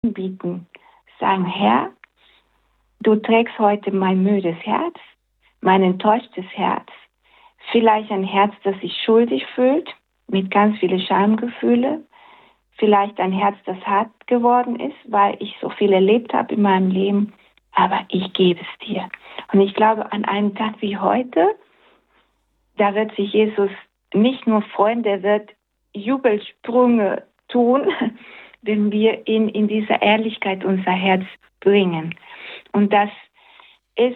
anbieten. Sagen, Herr, du trägst heute mein müdes Herz, mein enttäuschtes Herz, vielleicht ein Herz, das sich schuldig fühlt, mit ganz vielen Schamgefühle, vielleicht ein Herz, das hart geworden ist, weil ich so viel erlebt habe in meinem Leben, aber ich gebe es dir. Und ich glaube, an einem Tag wie heute, da wird sich Jesus nicht nur freuen, der wird Jubelsprünge tun, wenn wir ihn in dieser Ehrlichkeit unser Herz bringen. Und das ist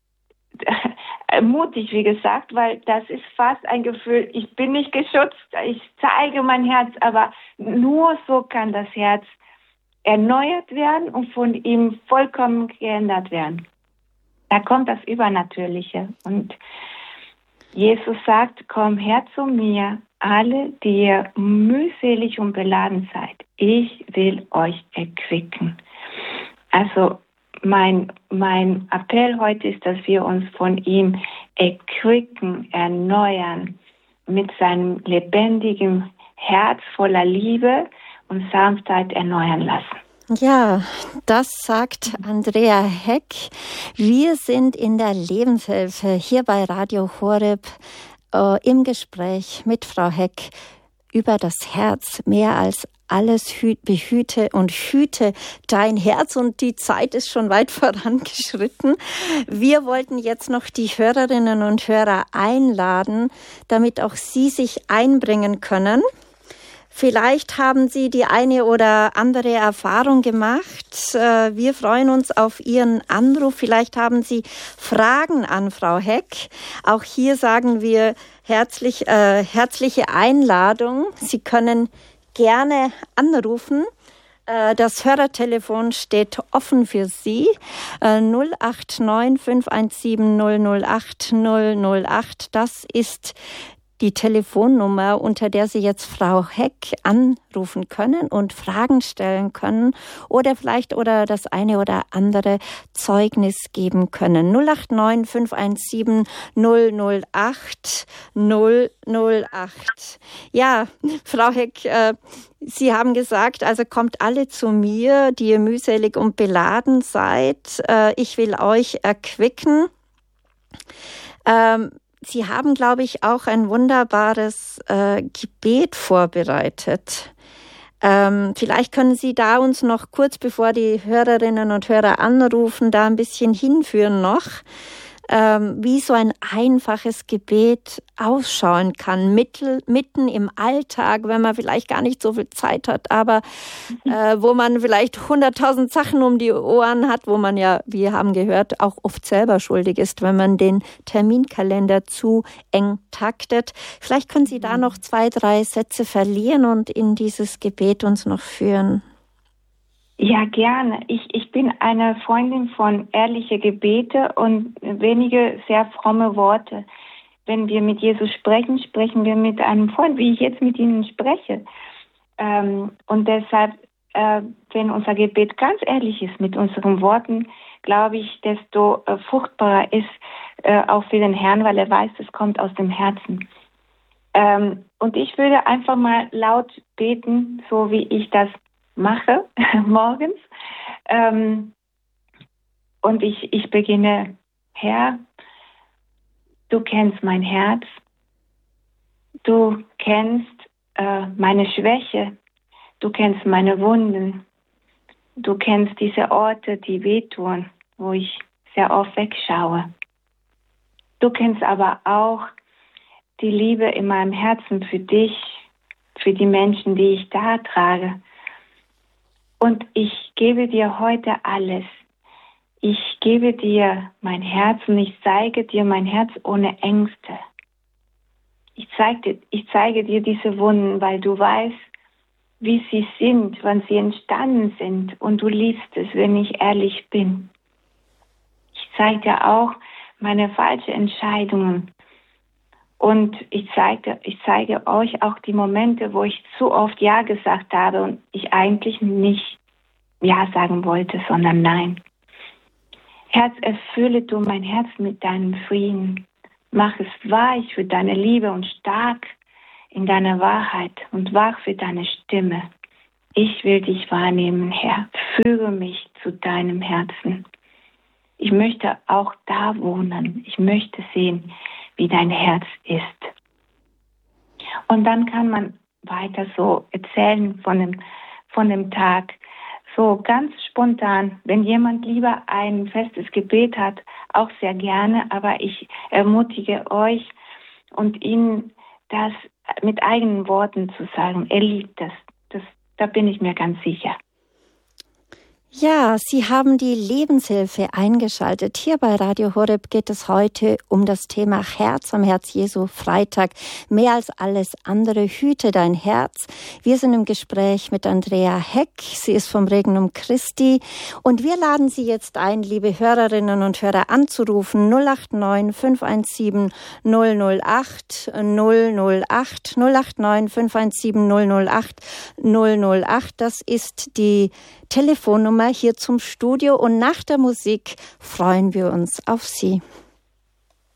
mutig, wie gesagt, weil das ist fast ein Gefühl, ich bin nicht geschützt, ich zeige mein Herz, aber nur so kann das Herz erneuert werden und von ihm vollkommen geändert werden. Da kommt das Übernatürliche. Und Jesus sagt, komm her zu mir, alle, die ihr mühselig und beladen seid. Ich will euch erquicken. Also mein Appell heute ist, dass wir uns von ihm erquicken, erneuern, mit seinem lebendigen Herz voller Liebe und Sanftheit erneuern lassen. Ja, das sagt Andrea Heck. Wir sind in der Lebenshilfe hier bei Radio Horeb im Gespräch mit Frau Heck über das Herz. Mehr als alles behüte und hüte dein Herz. Und die Zeit ist schon weit vorangeschritten. Wir wollten jetzt noch die Hörerinnen und Hörer einladen, damit auch sie sich einbringen können. Vielleicht haben Sie die eine oder andere Erfahrung gemacht. Wir freuen uns auf Ihren Anruf. Vielleicht haben Sie Fragen an Frau Heck. Auch hier sagen wir herzliche Einladung. Sie können gerne anrufen. Das Hörertelefon steht offen für Sie. 089 517 008 008. Das ist die Telefonnummer, unter der Sie jetzt Frau Heck anrufen können und Fragen stellen können oder vielleicht das eine oder andere Zeugnis geben können. 089 517 008 008. Ja, Frau Heck, Sie haben gesagt, also kommt alle zu mir, die ihr mühselig und beladen seid. Ich will euch erquicken. Sie haben, glaube ich, auch ein wunderbares Gebet vorbereitet. Vielleicht können Sie da uns noch kurz, bevor die Hörerinnen und Hörer anrufen, da ein bisschen hinführen noch, wie so ein einfaches Gebet ausschauen kann, mitten im Alltag, wenn man vielleicht gar nicht so viel Zeit hat, aber wo man vielleicht 100.000 Sachen um die Ohren hat, wo man ja, wir haben gehört, auch oft selber schuldig ist, wenn man den Terminkalender zu eng taktet. Vielleicht können Sie da noch 2, 3 Sätze verlieren und in dieses Gebet uns noch führen. Ja, gerne. Ich bin eine Freundin von ehrliche Gebete und wenige sehr fromme Worte. Wenn wir mit Jesus sprechen, sprechen wir mit einem Freund, wie ich jetzt mit Ihnen spreche. Und deshalb, wenn unser Gebet ganz ehrlich ist mit unseren Worten, glaube ich, desto fruchtbarer ist auch für den Herrn, weil er weiß, es kommt aus dem Herzen. Und ich würde einfach mal laut beten, so wie ich das mache morgens. Und ich beginne, Herr, du kennst mein Herz, du kennst meine Schwäche, du kennst meine Wunden, du kennst diese Orte, die wehtun, wo ich sehr oft wegschaue. Du kennst aber auch die Liebe in meinem Herzen für dich, für die Menschen, die ich da trage. Und ich gebe dir heute alles. Ich gebe dir mein Herz und ich zeige dir mein Herz ohne Ängste. Ich zeige dir diese Wunden, weil du weißt, wie sie sind, wann sie entstanden sind. Und du liebst es, wenn ich ehrlich bin. Ich zeige dir auch meine falschen Entscheidungen. Und ich zeige euch auch die Momente, wo ich zu oft Ja gesagt habe und ich eigentlich nicht Ja sagen wollte, sondern Nein. Herz, erfülle du mein Herz mit deinem Frieden. Mach es weich für deine Liebe und stark in deiner Wahrheit und wach für deine Stimme. Ich will dich wahrnehmen, Herr. Führe mich zu deinem Herzen. Ich möchte auch da wohnen. Ich möchte sehen, wie dein Herz ist. Und dann kann man weiter so erzählen von dem Tag. So ganz spontan, wenn jemand lieber ein festes Gebet hat, auch sehr gerne, aber ich ermutige euch und Ihnen, das mit eigenen Worten zu sagen. Er liebt das. Da bin ich mir ganz sicher. Ja, Sie haben die Lebenshilfe eingeschaltet. Hier bei Radio Horeb geht es heute um das Thema Herz am Herz Jesu Freitag. Mehr als alles andere, hüte dein Herz. Wir sind im Gespräch mit Andrea Heck. Sie ist vom Regnum Christi. Und wir laden Sie jetzt ein, liebe Hörerinnen und Hörer, anzurufen. 089 517 008 008 089 517 008 008. Das ist die Telefonnummer hier zum Studio und nach der Musik freuen wir uns auf Sie.